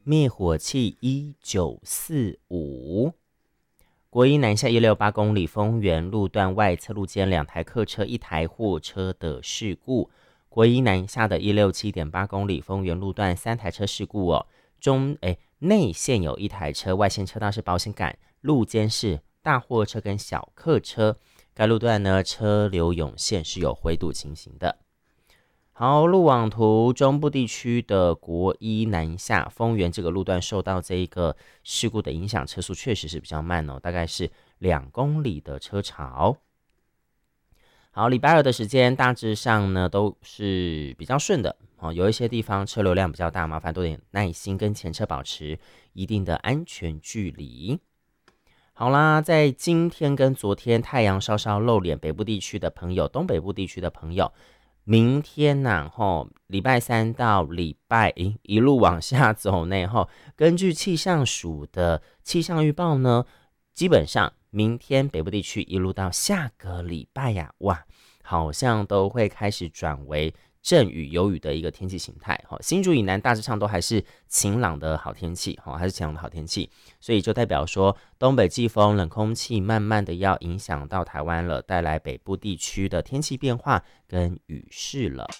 灭火器1945。国一南下168公里丰原路段外侧路间2台客车1台货车的事故。国一南下的167.8公里丰原路段3台车事故哦，内线有1台车，外线车道是保险杆，路间是大货车跟小客车。该路段呢车流涌现，是有回堵情形的。好，路网图中部地区的国一南下丰原这个路段受到这一个事故的影响，车速确实是比较慢哦，大概是2公里的车潮。好，礼拜二的时间大致上呢都是比较顺的哦，有一些地方车流量比较大，麻烦多点耐心跟前车保持一定的安全距离。好啦，在今天跟昨天太阳稍稍露脸，北部地区的朋友，东北部地区的朋友，明天礼拜三到礼拜一路往下走呢根据气象署的气象预报呢，基本上明天北部地区一路到下个礼拜呀，哇，好像都会开始转为阵雨有雨的一个天气形态。新竹以南大致上都还是晴朗的好天气，还是晴朗的好天气，所以就代表说东北季风冷空气慢慢的要影响到台湾了，带来北部地区的天气变化跟雨势了。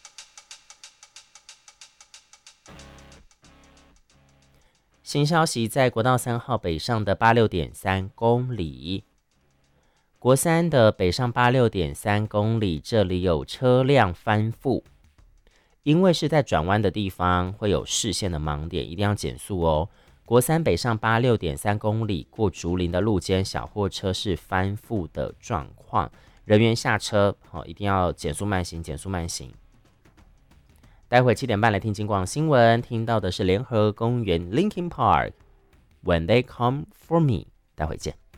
新消息，在国道3号北上的86.3公里，国三的北上86.3公里，这里有车辆翻覆，因为是在转弯的地方会有视线的盲点，一定要减速哦。国三北上86.3公里，过竹林的路间，小货车是翻覆的状况，人员下车，一定要减速慢行，减速慢行。待会7点半来听金广新闻，听到的是联合公园 Linkin Park When They Come For Me， 待会见。